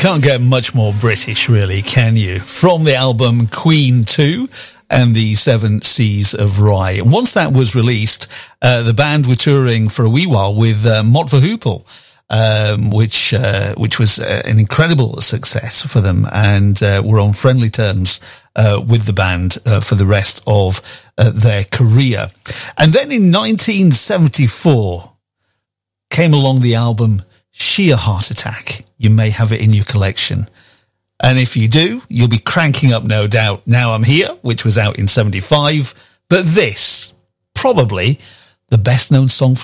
can't get much more British, really, can you? From the album Queen 2 and the Seven Seas of Rye. And once that was released, the band were touring for a wee while with Mott the Hoople, which was an incredible success for them, and were on friendly terms with the band for the rest of their career. And then in 1974 came along the album Sheer Heart Attack. You may have it in your collection. And if you do, you'll be cranking up, no doubt, Now I'm Here, which was out in 75. But this, probably the best known song for